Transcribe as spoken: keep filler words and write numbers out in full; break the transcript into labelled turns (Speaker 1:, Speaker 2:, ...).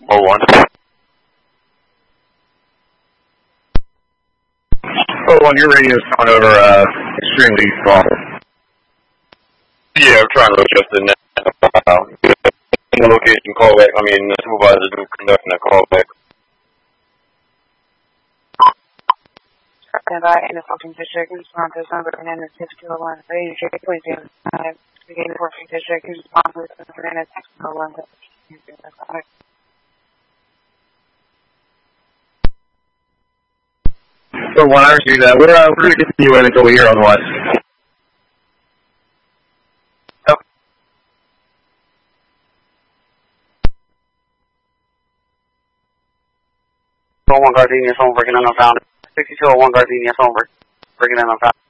Speaker 1: Oh one.
Speaker 2: Oh one, your radio is coming over uh, extremely soft.
Speaker 1: Yeah, I'm trying to adjust the net. Uh, the location callback. I mean, the supervisor is conducting a callback.
Speaker 3: Stand by in the fourteenth district, respond to some Fernandez six two oh one. Radio check, please do. Beginning fourteenth district, respond to some Fernandez six two oh one.
Speaker 2: So one, I received that. We're, uh, we're going to continue in until we hear otherwise.
Speaker 3: Okay. one Gardenia phone, breaking in on found. sixty-two oh one Gardenia phone, breaking in on found.